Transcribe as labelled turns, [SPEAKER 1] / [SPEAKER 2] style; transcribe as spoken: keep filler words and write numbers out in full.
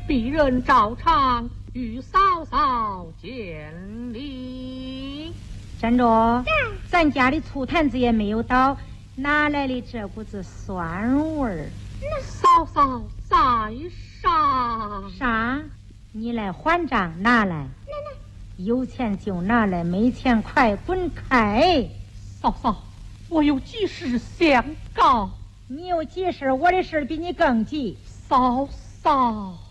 [SPEAKER 1] 鄙人照常与嫂嫂见礼。
[SPEAKER 2] 站着，咱家的醋坛子也没有倒，哪来的这股子酸味儿？
[SPEAKER 1] 嫂嫂在上。
[SPEAKER 2] 啥？你来还账，拿来。有钱就拿来，没钱快滚开。
[SPEAKER 1] 嫂嫂，我有急事相告。
[SPEAKER 2] 你有急事，我的事比你更急。
[SPEAKER 1] 嫂嫂。